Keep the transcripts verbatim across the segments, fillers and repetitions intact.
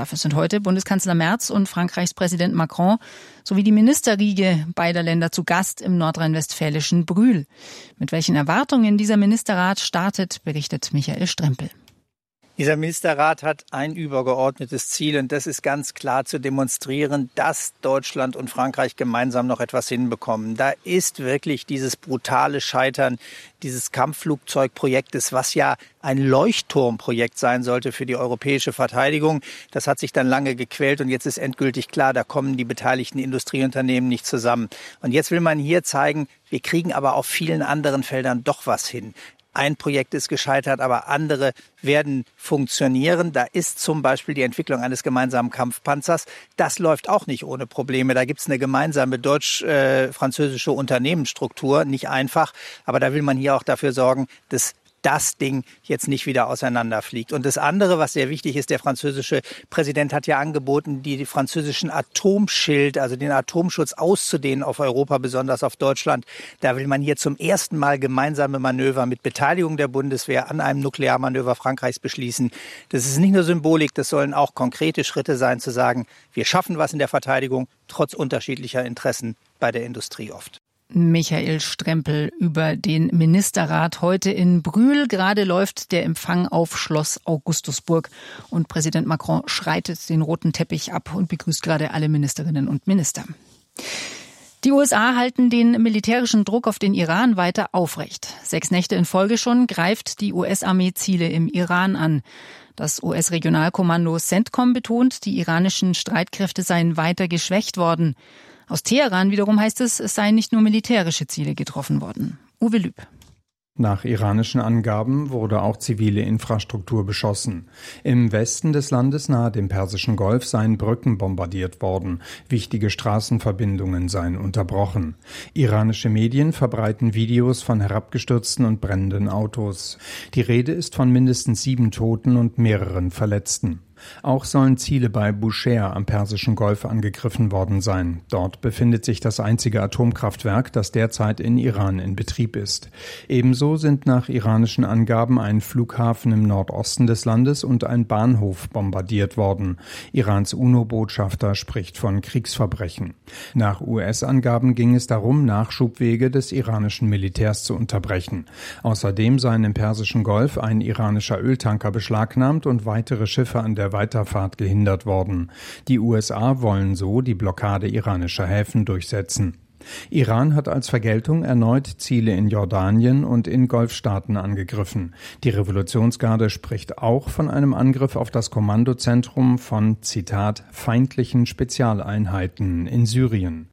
Dafür sind heute Bundeskanzler Merz und Frankreichs Präsident Macron sowie die Ministerriege beider Länder zu Gast im nordrhein-westfälischen Brühl. Mit welchen Erwartungen dieser Ministerrat startet, berichtet Michael Strempel. Dieser Ministerrat hat ein übergeordnetes Ziel und das ist ganz klar zu demonstrieren, dass Deutschland und Frankreich gemeinsam noch etwas hinbekommen. Da ist wirklich dieses brutale Scheitern dieses Kampfflugzeugprojektes, was ja ein Leuchtturmprojekt sein sollte für die europäische Verteidigung. Das hat sich dann lange gequält und jetzt ist endgültig klar, da kommen die beteiligten Industrieunternehmen nicht zusammen. Und jetzt will man hier zeigen, wir kriegen aber auf vielen anderen Feldern doch was hin. Ein Projekt ist gescheitert, aber andere werden funktionieren. Da ist zum Beispiel die Entwicklung eines gemeinsamen Kampfpanzers. Das läuft auch nicht ohne Probleme. Da gibt es eine gemeinsame deutsch-französische Unternehmensstruktur. Nicht einfach, aber da will man hier auch dafür sorgen, dass das Ding jetzt nicht wieder auseinanderfliegt. Und das andere, was sehr wichtig ist, der französische Präsident hat ja angeboten, die, die französischen Atomschild, also den Atomschutz auszudehnen auf Europa, besonders auf Deutschland. Da will man hier zum ersten Mal gemeinsame Manöver mit Beteiligung der Bundeswehr an einem Nuklearmanöver Frankreichs beschließen. Das ist nicht nur Symbolik, das sollen auch konkrete Schritte sein, zu sagen, wir schaffen was in der Verteidigung, trotz unterschiedlicher Interessen bei der Industrie oft. Michael Strempel über den Ministerrat heute in Brühl. Gerade läuft der Empfang auf Schloss Augustusburg und Präsident Macron schreitet den roten Teppich ab und begrüßt gerade alle Ministerinnen und Minister. Die U S A halten den militärischen Druck auf den Iran weiter aufrecht. Sechs Nächte in Folge schon greift die U S-Armee Ziele im Iran an. Das U S-Regionalkommando CENTCOM betont, die iranischen Streitkräfte seien weiter geschwächt worden. Aus Teheran wiederum heißt es, es seien nicht nur militärische Ziele getroffen worden. Uwe Lüb. Nach iranischen Angaben wurde auch zivile Infrastruktur beschossen. Im Westen des Landes nahe dem Persischen Golf seien Brücken bombardiert worden. Wichtige Straßenverbindungen seien unterbrochen. Iranische Medien verbreiten Videos von herabgestürzten und brennenden Autos. Die Rede ist von mindestens sieben Toten und mehreren Verletzten. Auch sollen Ziele bei Bushehr am Persischen Golf angegriffen worden sein. Dort befindet sich das einzige Atomkraftwerk, das derzeit in Iran in Betrieb ist. Ebenso sind nach iranischen Angaben ein Flughafen im Nordosten des Landes und ein Bahnhof bombardiert worden. Irans UNO-Botschafter spricht von Kriegsverbrechen. Nach U S-Angaben ging es darum, Nachschubwege des iranischen Militärs zu unterbrechen. Außerdem seien im Persischen Golf ein iranischer Öltanker beschlagnahmt und weitere Schiffe an der Weiterfahrt gehindert worden. Die U S A wollen so die Blockade iranischer Häfen durchsetzen. Iran hat als Vergeltung erneut Ziele in Jordanien und in Golfstaaten angegriffen. Die Revolutionsgarde spricht auch von einem Angriff auf das Kommandozentrum von, Zitat, feindlichen Spezialeinheiten in Syrien.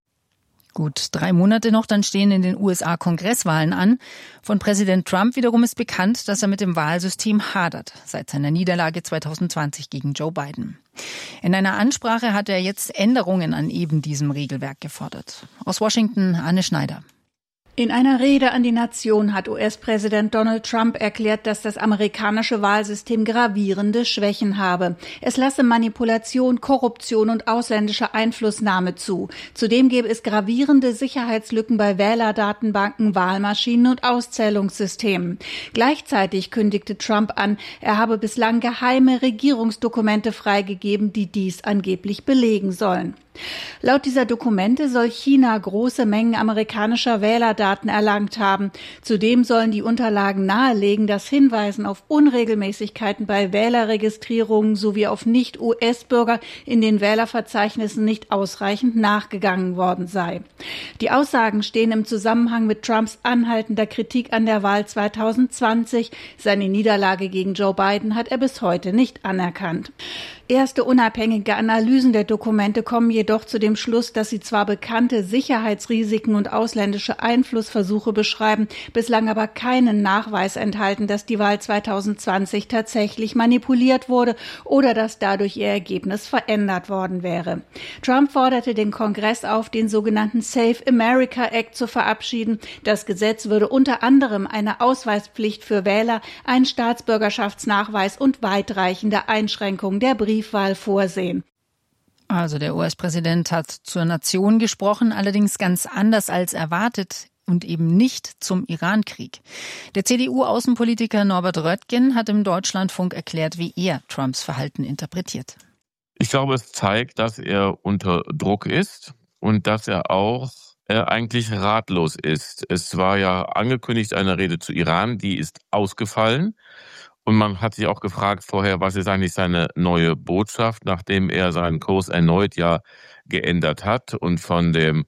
Gut drei Monate noch, dann stehen in den U S A Kongresswahlen an. Von Präsident Trump wiederum ist bekannt, dass er mit dem Wahlsystem hadert, seit seiner Niederlage zwanzig zwanzig gegen Joe Biden. In einer Ansprache hat er jetzt Änderungen an eben diesem Regelwerk gefordert. Aus Washington, Anne Schneider. In einer Rede an die Nation hat U S-Präsident Donald Trump erklärt, dass das amerikanische Wahlsystem gravierende Schwächen habe. Es lasse Manipulation, Korruption und ausländische Einflussnahme zu. Zudem gäbe es gravierende Sicherheitslücken bei Wählerdatenbanken, Wahlmaschinen und Auszählungssystemen. Gleichzeitig kündigte Trump an, er habe bislang geheime Regierungsdokumente freigegeben, die dies angeblich belegen sollen. Laut dieser Dokumente soll China große Mengen amerikanischer Wählerdaten erlangt haben. Zudem sollen die Unterlagen nahelegen, dass Hinweisen auf Unregelmäßigkeiten bei Wählerregistrierungen sowie auf Nicht-U S-Bürger in den Wählerverzeichnissen nicht ausreichend nachgegangen worden sei. Die Aussagen stehen im Zusammenhang mit Trumps anhaltender Kritik an der Wahl zwanzig zwanzig. Seine Niederlage gegen Joe Biden hat er bis heute nicht anerkannt. Erste unabhängige Analysen der Dokumente kommen jedoch zu dem Schluss, dass sie zwar bekannte Sicherheitsrisiken und ausländische Einflussversuche beschreiben, bislang aber keinen Nachweis enthalten, dass die Wahl zwanzig zwanzig tatsächlich manipuliert wurde oder dass dadurch ihr Ergebnis verändert worden wäre. Trump forderte den Kongress auf, den sogenannten Save America Act zu verabschieden. Das Gesetz würde unter anderem eine Ausweispflicht für Wähler, einen Staatsbürgerschaftsnachweis und weitreichende Einschränkungen der Briefwahl vorsehen. Also der U S-Präsident hat zur Nation gesprochen, allerdings ganz anders als erwartet und eben nicht zum Irankrieg. Der C D U-Außenpolitiker Norbert Röttgen hat im Deutschlandfunk erklärt, wie er Trumps Verhalten interpretiert. Ich glaube, es zeigt, dass er unter Druck ist und dass er auch äh, eigentlich ratlos ist. Es war ja angekündigt eine Rede zu Iran, die ist ausgefallen. Und man hat sich auch gefragt vorher, was ist eigentlich seine neue Botschaft, nachdem er seinen Kurs erneut ja geändert hat und von dem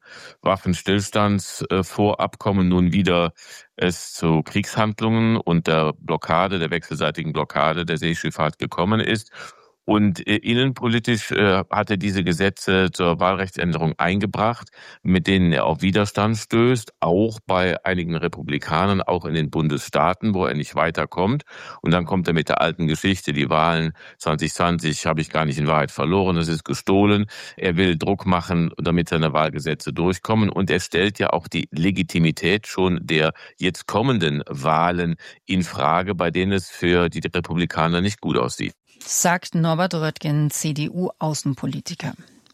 Waffenstillstandsvorabkommen nun wieder es zu Kriegshandlungen und der Blockade, der wechselseitigen Blockade der Seeschifffahrt gekommen ist. Und äh, innenpolitisch äh, hat er diese Gesetze zur Wahlrechtsänderung eingebracht, mit denen er auf Widerstand stößt, auch bei einigen Republikanern, auch in den Bundesstaaten, wo er nicht weiterkommt. Und dann kommt er mit der alten Geschichte, die Wahlen zwanzig zwanzig habe ich gar nicht in Wahrheit verloren, es ist gestohlen. Er will Druck machen, damit seine Wahlgesetze durchkommen. Und er stellt ja auch die Legitimität schon der jetzt kommenden Wahlen in Frage, bei denen es für die Republikaner nicht gut aussieht. Sagt Norbert Röttgen, C D U-Außenpolitiker.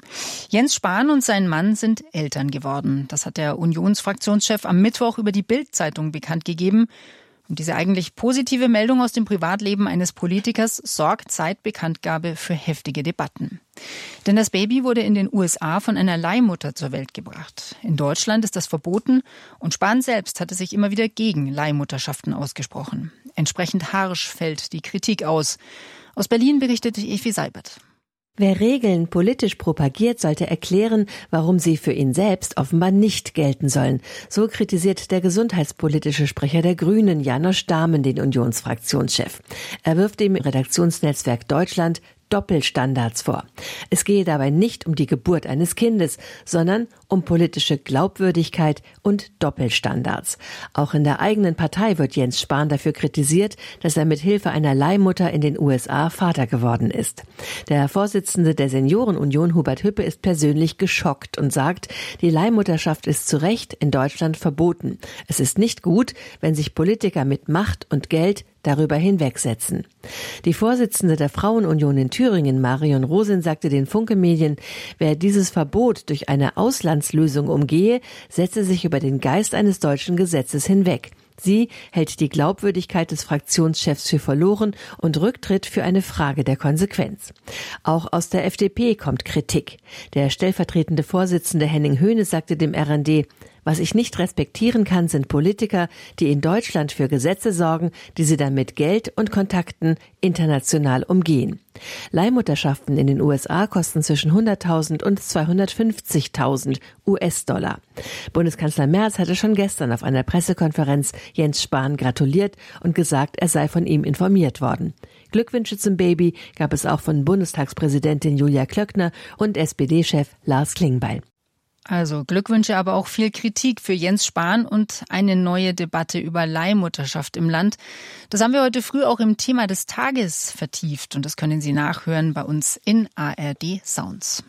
Jens Spahn und sein Mann sind Eltern geworden. Das hat der Unionsfraktionschef am Mittwoch über die Bild-Zeitung bekannt gegeben. Und diese eigentlich positive Meldung aus dem Privatleben eines Politikers sorgt seit Bekanntgabe für heftige Debatten. Denn das Baby wurde in den U S A von einer Leihmutter zur Welt gebracht. In Deutschland ist das verboten und Spahn selbst hatte sich immer wieder gegen Leihmutterschaften ausgesprochen. Entsprechend harsch fällt die Kritik aus. Aus Berlin berichtete Evi Seibert. Wer Regeln politisch propagiert, sollte erklären, warum sie für ihn selbst offenbar nicht gelten sollen. So kritisiert der gesundheitspolitische Sprecher der Grünen, Janosch Dahmen, den Unionsfraktionschef. Er wirft dem Redaktionsnetzwerk Deutschland Doppelstandards vor. Es gehe dabei nicht um die Geburt eines Kindes, sondern um politische Glaubwürdigkeit und Doppelstandards. Auch in der eigenen Partei wird Jens Spahn dafür kritisiert, dass er mit Hilfe einer Leihmutter in den U S A Vater geworden ist. Der Vorsitzende der Seniorenunion, Hubert Hüppe, ist persönlich geschockt und sagt, die Leihmutterschaft ist zu Recht in Deutschland verboten. Es ist nicht gut, wenn sich Politiker mit Macht und Geld darüber hinwegsetzen. Die Vorsitzende der Frauenunion in Thüringen, Marion Rosin, sagte den Funke-Medien, wer dieses Verbot durch eine Auslandslösung umgehe, setze sich über den Geist eines deutschen Gesetzes hinweg. Sie hält die Glaubwürdigkeit des Fraktionschefs für verloren und Rücktritt für eine Frage der Konsequenz. Auch aus der F D P kommt Kritik. Der stellvertretende Vorsitzende Henning Höhne sagte dem R N D, was ich nicht respektieren kann, sind Politiker, die in Deutschland für Gesetze sorgen, die sie dann mit Geld und Kontakten international umgehen. Leihmutterschaften in den U S A kosten zwischen hunderttausend und zweihundertfünfzigtausend U S-Dollar. Bundeskanzler Merz hatte schon gestern auf einer Pressekonferenz Jens Spahn gratuliert und gesagt, er sei von ihm informiert worden. Glückwünsche zum Baby gab es auch von Bundestagspräsidentin Julia Klöckner und S P D-Chef Lars Klingbeil. Also Glückwünsche, aber auch viel Kritik für Jens Spahn und eine neue Debatte über Leihmutterschaft im Land. Das haben wir heute früh auch im Thema des Tages vertieft und das können Sie nachhören bei uns in A R D Sounds.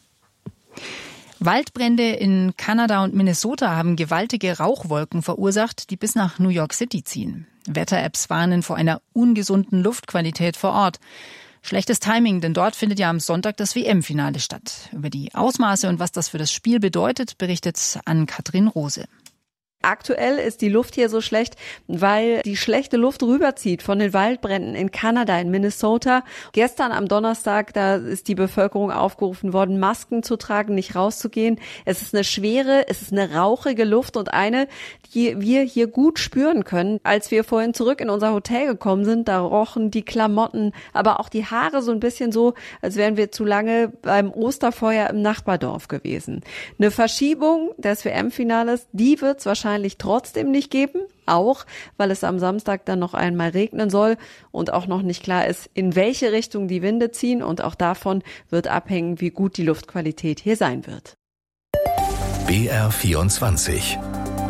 Waldbrände in Kanada und Minnesota haben gewaltige Rauchwolken verursacht, die bis nach New York City ziehen. Wetter-Apps warnen vor einer ungesunden Luftqualität vor Ort. Schlechtes Timing, denn dort findet ja am Sonntag das W M-Finale statt. Über die Ausmaße und was das für das Spiel bedeutet, berichtet Ann-Kathrin Rose. Aktuell ist die Luft hier so schlecht, weil die schlechte Luft rüberzieht von den Waldbränden in Kanada, in Minnesota. Gestern am Donnerstag, da ist die Bevölkerung aufgerufen worden, Masken zu tragen, nicht rauszugehen. Es ist eine schwere, es ist eine rauchige Luft und eine, die wir hier gut spüren können. Als wir vorhin zurück in unser Hotel gekommen sind, da rochen die Klamotten, aber auch die Haare so ein bisschen so, als wären wir zu lange beim Osterfeuer im Nachbardorf gewesen. Eine Verschiebung des W M-Finales, die wird es wahrscheinlich wahrscheinlich trotzdem nicht geben, auch weil es am Samstag dann noch einmal regnen soll und auch noch nicht klar ist, in welche Richtung die Winde ziehen und auch davon wird abhängen, wie gut die Luftqualität hier sein wird. B R vierundzwanzig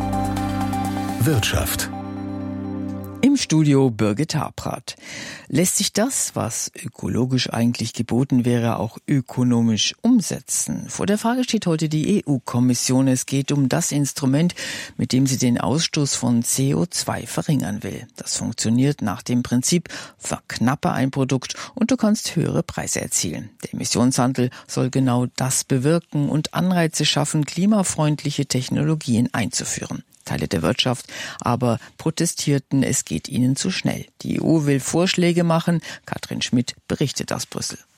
Wirtschaft. Im Studio Birgit Habrath. Lässt sich das, was ökologisch eigentlich geboten wäre, auch ökonomisch umsetzen? Vor der Frage steht heute die E U-Kommission. Es geht um das Instrument, mit dem sie den Ausstoß von C O zwei verringern will. Das funktioniert nach dem Prinzip, verknappe ein Produkt und du kannst höhere Preise erzielen. Der Emissionshandel soll genau das bewirken und Anreize schaffen, klimafreundliche Technologien einzuführen. Teile der Wirtschaft aber protestierten, es geht ihnen zu schnell. Die E U will Vorschläge machen. Katrin Schmidt berichtet aus Brüssel.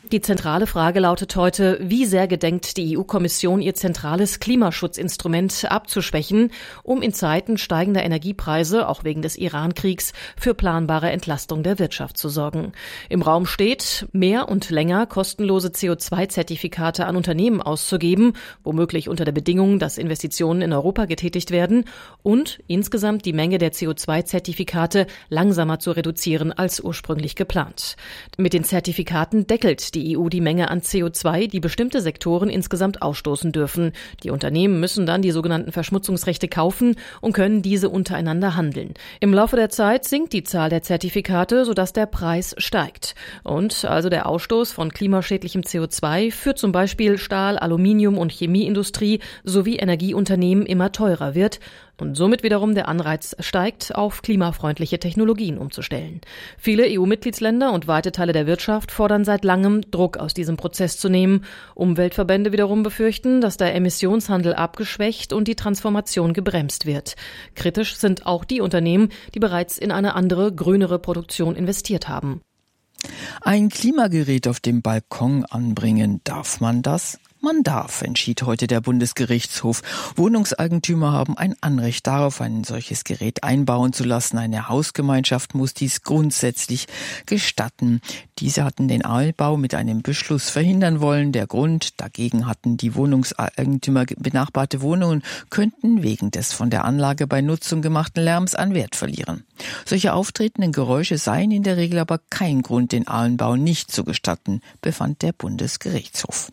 Die zentrale Frage lautet heute, wie sehr gedenkt die E U-Kommission, ihr zentrales Klimaschutzinstrument abzuschwächen, um in Zeiten steigender Energiepreise, auch wegen des Iran-Kriegs, für planbare Entlastung der Wirtschaft zu sorgen. Im Raum steht, mehr und länger kostenlose C O zwei Zertifikate an Unternehmen auszugeben, womöglich unter der Bedingung, dass Investitionen in Europa getätigt werden, und insgesamt die Menge der C O zwei Zertifikate langsamer zu reduzieren als ursprünglich geplant. Mit den Zertifikaten deckelt die Die E U die Menge an C O zwei, die bestimmte Sektoren insgesamt ausstoßen dürfen. Die Unternehmen müssen dann die sogenannten Verschmutzungsrechte kaufen und können diese untereinander handeln. Im Laufe der Zeit sinkt die Zahl der Zertifikate, sodass der Preis steigt. Und also der Ausstoß von klimaschädlichem C O zwei für zum Beispiel Stahl-, Aluminium- und Chemieindustrie sowie Energieunternehmen immer teurer wird und somit wiederum der Anreiz steigt, auf klimafreundliche Technologien umzustellen. Viele E U-Mitgliedsländer und weite Teile der Wirtschaft fordern seit langem, Druck aus diesem Prozess zu nehmen. Umweltverbände wiederum befürchten, dass der Emissionshandel abgeschwächt und die Transformation gebremst wird. Kritisch sind auch die Unternehmen, die bereits in eine andere, grünere Produktion investiert haben. Ein Klimagerät auf dem Balkon anbringen, darf man das? Man darf, entschied heute der Bundesgerichtshof. Wohnungseigentümer haben ein Anrecht darauf, ein solches Gerät einbauen zu lassen. Eine Hausgemeinschaft muss dies grundsätzlich gestatten. Diese hatten den Einbau mit einem Beschluss verhindern wollen. Der Grund dagegen hatten die Wohnungseigentümer, benachbarte Wohnungen könnten wegen des von der Anlage bei Nutzung gemachten Lärms an Wert verlieren. Solche auftretenden Geräusche seien in der Regel aber kein Grund, den Einbau nicht zu gestatten, befand der Bundesgerichtshof.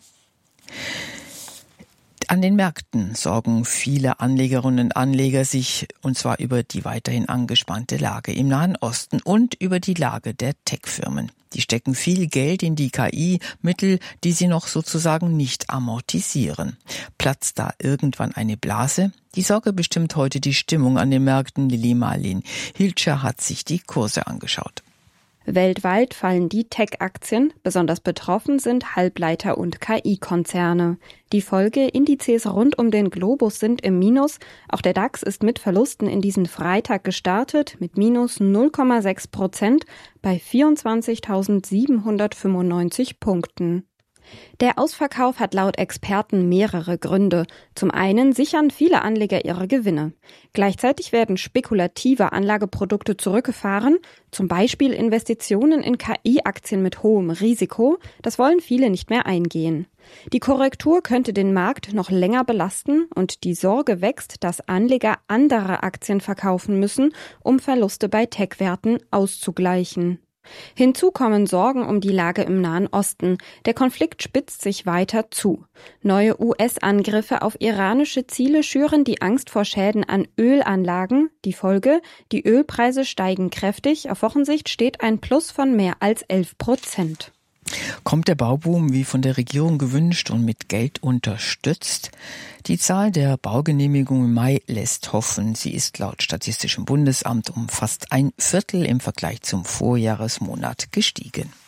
An den Märkten sorgen viele Anlegerinnen und Anleger sich, und zwar über die weiterhin angespannte Lage im Nahen Osten und über die Lage der Tech-Firmen. Die stecken viel Geld in die K I-Mittel, die sie noch sozusagen nicht amortisieren. Platzt da irgendwann eine Blase? Die Sorge bestimmt heute die Stimmung an den Märkten. Lili Marlin Hilscher hat sich die Kurse angeschaut. Weltweit fallen die Tech-Aktien, besonders betroffen sind Halbleiter- und K I-Konzerne. Die Folgeindizes rund um den Globus sind im Minus. Auch der DAX ist mit Verlusten in diesen Freitag gestartet, mit minus null Komma sechs Prozent bei vierundzwanzigtausendsiebenhundertfünfundneunzig Punkten. Der Ausverkauf hat laut Experten mehrere Gründe. Zum einen sichern viele Anleger ihre Gewinne. Gleichzeitig werden spekulative Anlageprodukte zurückgefahren, zum Beispiel Investitionen in K I-Aktien mit hohem Risiko. Das wollen viele nicht mehr eingehen. Die Korrektur könnte den Markt noch länger belasten und die Sorge wächst, dass Anleger andere Aktien verkaufen müssen, um Verluste bei Tech-Werten auszugleichen. Hinzu kommen Sorgen um die Lage im Nahen Osten. Der Konflikt spitzt sich weiter zu. Neue U S-Angriffe auf iranische Ziele schüren die Angst vor Schäden an Ölanlagen. Die Folge: Die Ölpreise steigen kräftig. Auf Wochensicht steht ein Plus von mehr als elf Prozent. Kommt der Bauboom wie von der Regierung gewünscht und mit Geld unterstützt? Die Zahl der Baugenehmigungen im Mai lässt hoffen. Sie ist laut Statistischem Bundesamt um fast ein Viertel im Vergleich zum Vorjahresmonat gestiegen.